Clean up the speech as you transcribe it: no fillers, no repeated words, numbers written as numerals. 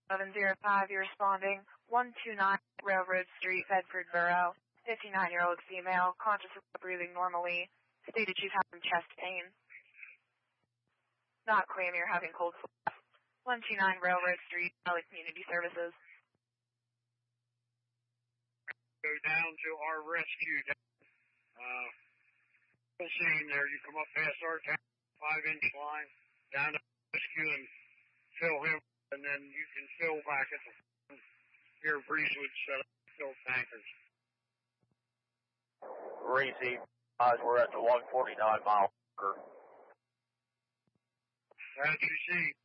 1105, you're responding. 129 Railroad Street, Bedford Borough. 59-year-old female, conscious of breathing normally. Stated she's having chest pain. Not claiming you're having cold sweats. 129 Railroad Street, Valley Community Services. Go down to our rescue. Scene there. You come up past our 5-inch line, down to rescue and fill him, and then you can fill back at the here. Breezewood set up fill tankers. Receive. We're at the 149 mile marker. As you see,